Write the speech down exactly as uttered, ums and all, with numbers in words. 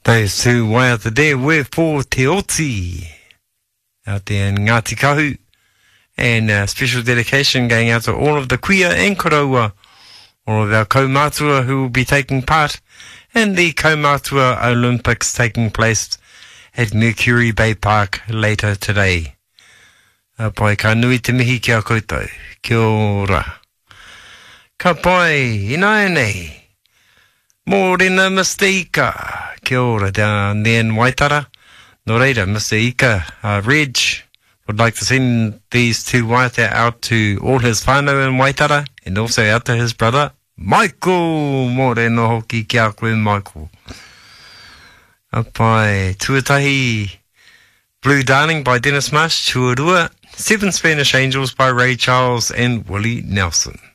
Those two waiata there were for Te Oti out there in Ngāti Kahu. And a special dedication going out to all of the kuia and koroua, all of our kaumātua who will be taking part in the Kaumātua Olympics taking place at Mercury Bay Park later today. A pai ka nui te mihi ki a koutou. Kia ora. Ka pai, ina nei. Mōrena Mister Ika. Kia ora down there in Waitara. No reira, Mister Ika, uh, Reg, would like to send these two waiata out to all his whānau in Waitara and also out to his brother, Michael. Mōrena hoki ki a koe, Michael. A pai, tuatahi, Blue Darling by Dennis Marsh, tuarua, Seven Spanish Angels by Ray Charles and Willie Nelson.